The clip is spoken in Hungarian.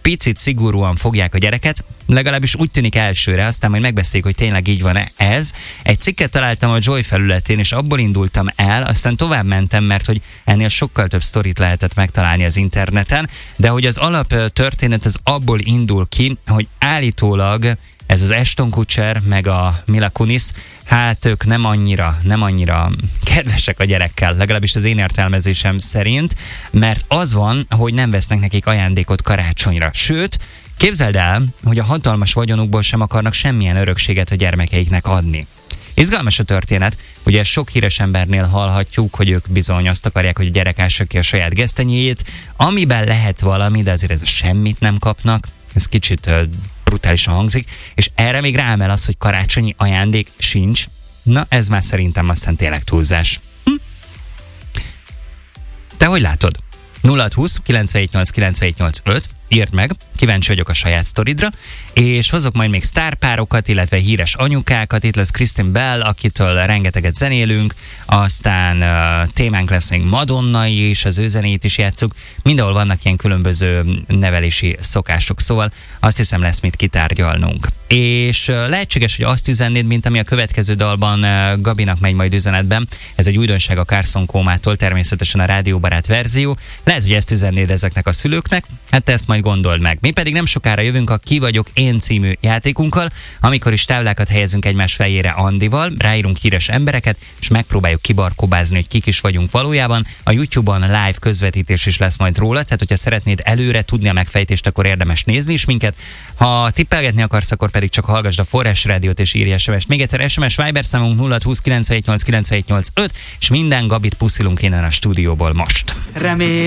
picit szigorúan fogják a gyereket, legalábbis úgy tűnik elsőre, aztán majd megbeszéljük, hogy tényleg így van-e ez. Egy cikket találtam a Joy felületén, és abból indultam el, aztán tovább mentem, mert hogy ennél sokkal több sztorit lehetett megtalálni az interneten, de hogy az alap történet az abból indul ki, hogy állítólag ez az Ashton Kutcher meg a Mila Kunis, hát ők nem annyira kedvesek a gyerekkel, legalábbis az én értelmezésem szerint, mert az van, hogy nem vesznek nekik ajándékot karácsonyra. Sőt, képzeld el, hogy a hatalmas vagyonukból sem akarnak semmilyen örökséget a gyermekeiknek adni. Izgalmas a történet, ugye sok híres embernél hallhatjuk, hogy ők bizony azt akarják, hogy a gyerek ássa ki a saját gesztenyéjét, amiben lehet valami, de azért ez semmit nem kapnak, ez kicsit brutálisan hangzik, és erre még ráemel az, hogy karácsonyi ajándék sincs. Na, ez már szerintem aztán tényleg túlzás. Te hogy látod? 0620 978 978 5, írd meg, kíváncsi vagyok a saját sztoridra, és hozok majd még sztárpárokat, illetve híres anyukákat. Itt lesz Kristen Bell, akitől rengeteget zenélünk, aztán témánk lesz még Madonna is, az ő zenét is játsszuk, mindenhol vannak ilyen különböző nevelési szokások, szóval azt hiszem lesz mit kitárgyalnunk. És lehetséges, hogy azt üzennéd, mint ami a következő dalban Gabinak megy majd üzenetben, ez egy újdonság a Carson Cómától, természetesen a rádióbarát verzió, lehet, hogy ezt üzennéd ezeknek a szülőknek, hát te ezt majd gondold meg. Mi pedig nem sokára jövünk a Ki vagyok én című játékunkkal, amikor is táblákat helyezünk egymás fejére Andival, ráírunk híres embereket, és megpróbáljuk kibarkobázni, hogy kik is vagyunk valójában. A YouTube-on live közvetítés is lesz majd róla, tehát hogyha szeretnéd előre tudni a megfejtést, akkor érdemes nézni is minket. Ha tippelgetni akarsz, akkor pedig csak hallgasd a Forrás Rádiót és írj SMS-t. Még egyszer SMS Viber számunk 0620 978 978 5, és minden Gabit puszilunk innen a stúdióból most.